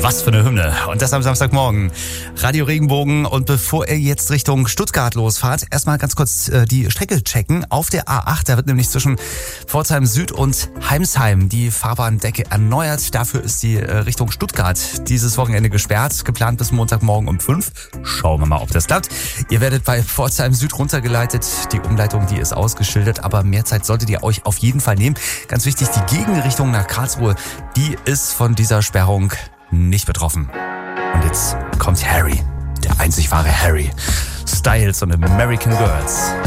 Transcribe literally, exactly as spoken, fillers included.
Was für eine Hymne. Und das am Samstagmorgen. Radio Regenbogen. Und bevor ihr jetzt Richtung Stuttgart losfahrt, erstmal ganz kurz äh, die Strecke checken. Auf der A acht, da wird nämlich zwischen Pforzheim Süd und Heimsheim die Fahrbahndecke erneuert. Dafür ist die äh, Richtung Stuttgart dieses Wochenende gesperrt. Geplant bis Montagmorgen um fünf. Schauen wir mal, ob das klappt. Ihr werdet bei Pforzheim Süd runtergeleitet. Die Umleitung, die ist ausgeschildert, aber mehr Zeit solltet ihr euch auf jeden Fall nehmen. Ganz wichtig, die Gegenrichtung nach Karlsruhe, die ist von dieser Sperrung nicht betroffen. Und jetzt kommt Harry, der einzig wahre Harry Styles und American Girls.